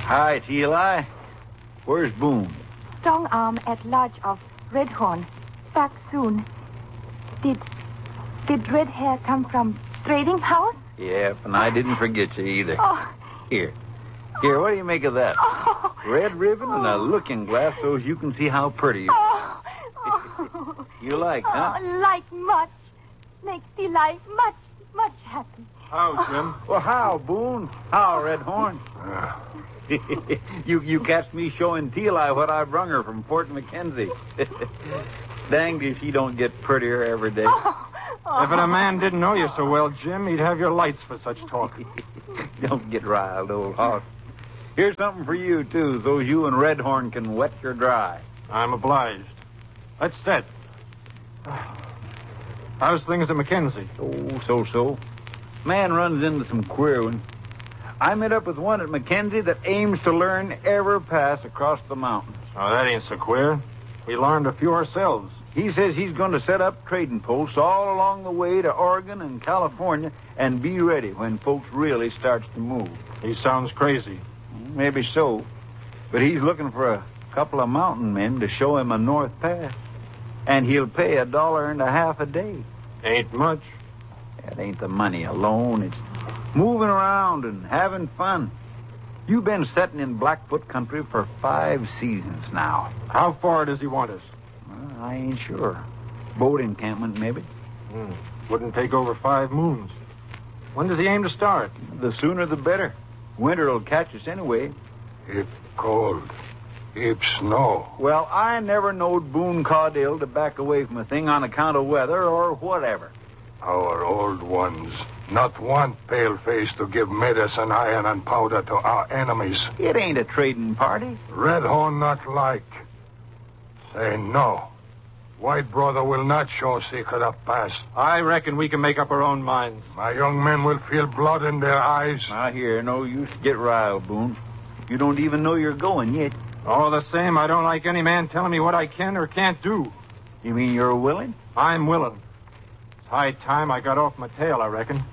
Hi, Eli. Where's Boone? Strong arm at lodge of Redhorn. Back soon. Did Red Hair come from trading house? Yep, and I didn't forget you either. Oh. Here, what do you make of that? Oh. Red ribbon and a looking glass so you can see how pretty you are. Oh. You like, huh? Oh, like much. Makes the life much, much happy. How, Jim? Well, how, Boone? How, Redhorn? You catch me showing Eli what I brung her from Fort McKenzie. Danged if she don't get prettier every day. If a man didn't know you so well, Jim, he'd have your lights for such talk. Don't get riled, old hoss. Here's something for you, too, so you and Redhorn can wet your dry. I'm obliged. Let's set. How's things at McKenzie? Oh, so-so. Man runs into some queer ones. I met up with one at McKenzie that aims to learn every pass across the mountains. Oh, that ain't so queer. We learned a few ourselves. He says he's going to set up trading posts all along the way to Oregon and California and be ready when folks really starts to move. He sounds crazy. Maybe so. But he's looking for a couple of mountain men to show him a north pass. And he'll pay $1.50 a day. Ain't much. That ain't the money alone. It's moving around and having fun. You've been setting in Blackfoot country for 5 seasons now. How far does he want us? Well, I ain't sure. Boat encampment, maybe. Wouldn't take over 5 moons. When does he aim to start? The sooner the better. Winter'll catch us anyway. It's cold. It's snow. Well, I never knowed Boone Caudill to back away from a thing on account of weather or whatever. Our old ones. Not one pale-face to give medicine, iron, and powder to our enemies. It ain't a trading party. Redhorn not like. Say no. White brother will not show secret up pass. I reckon we can make up our own minds. My young men will feel blood in their eyes. Now, here, no use to get riled, Boone. You don't even know you're going yet. All the same, I don't like any man telling me what I can or can't do. You mean you're willing? I'm willing. It's high time I got off my tail, I reckon.